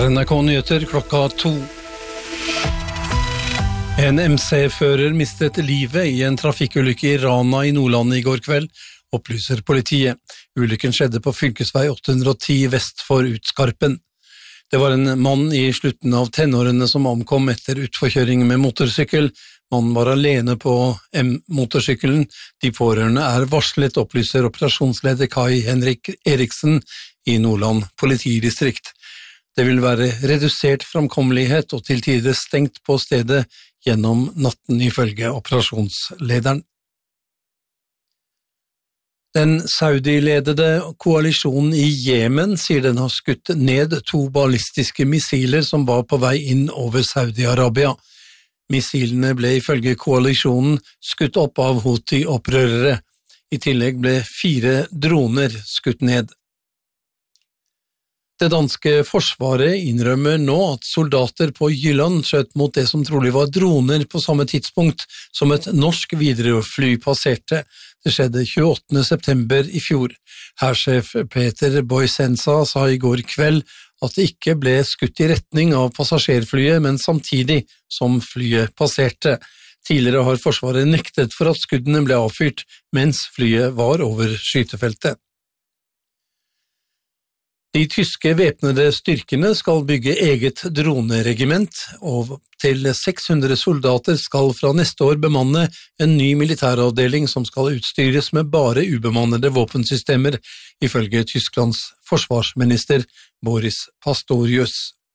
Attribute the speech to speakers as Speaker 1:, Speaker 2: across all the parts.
Speaker 1: er NRK Nyheter klokka 2. En MC-fører mistet livet i en trafikkulykke i Rana i Nordland i går kveld, opplyser politiet. Ulykken skjedde på fylkesvei 810 vest for Utskarpen. Det var en mann i slutten av tenårene som omkom etter utforkjøring med motorsykkel. Mannen var alene på motorsykkelen. De pårørende er varslet, opplyser operasjonsleder Kai Henrik Eriksen i Nordland politidistrikt. Det vil være redusert framkommelighet og til tider stengt på stedet gjennom natten ifølge operasjonslederen. Den Saudi-ledede koalisjonen i Jemen sier den har skutt ned 2 ballistiske missiler som var på vei inn over Saudi-Arabia. Missilene ble ifølge koalisjonen skutt opp av Houthi-opprørere. I tillegg ble 4 droner skutt ned. Det danske forsvaret innrømmer nå at soldater på Jylland skjøt mot det som trolig var droner på samme tidspunkt som et norsk Widerøe-fly passerte. Det skjedde 28. september i fjor. Hærsjef Peter Boysensa sa i går kveld at det ikke ble skutt i retning av passasjerflyet, men samtidig som flyet passerte. Tidligere har forsvaret nektet for at skuddene ble avfyrt mens flyet var over skytefeltet. De tyske væpnede styrkene skal bygge eget droneregiment, og til 600 soldater skal fra neste år bemanne en ny militæravdeling som skal utstyres med bare ubemannede våpensystemer, ifølge Tysklands forsvarsminister Boris Pastorius.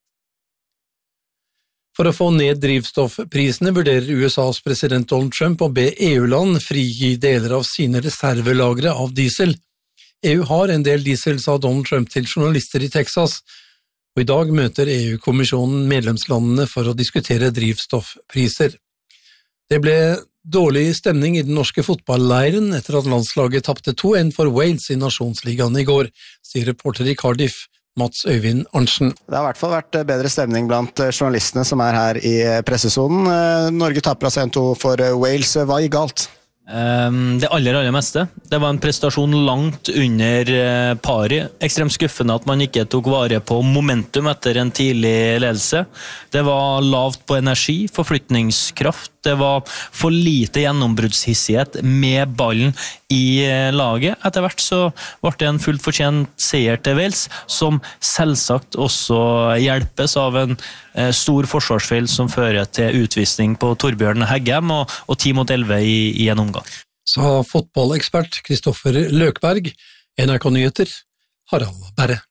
Speaker 1: For å få ned drivstoffprisene vurderer USAs president Donald Trump å be EU-land frigi deler av sine reservelagre av diesel. EU har en del diesel, sa Donald Trump til journalister i Texas, og i dag møter EU-kommisjonen medlemslandene for å diskutere drivstoffpriser. Det ble dårlig stemning i den norske fotballleiren etter at landslaget tapte 2-1 for Wales i Nasjonsligaen i går, sier reporter i Cardiff, Mats Øyvind Arntzen.
Speaker 2: Det har i hvert fall vært bedre stemning blant journalistene som er her i pressesonen. Norge taper altså 1-2 for Wales. Hva gikk galt?
Speaker 3: Det aller meste. Det var en prestasjon langt under pari. Ekstremt skuffende at man ikke tok vare på momentum etter en tidlig ledelse. Det var lavt på energi, forflytningskraft. Det var for lite gjennombruddshissighet med ballen i laget. Etter hvert så ble det en fullt fortjent seier til Wales, som selvsagt også hjelpes av en stor forsvarsfeil som fører til utvisning på Torbjørn Heggem og 10-11 i en omgang.
Speaker 1: Sa fotballekspert Kristoffer Løkberg, NRK Nyheter, Harald Berre.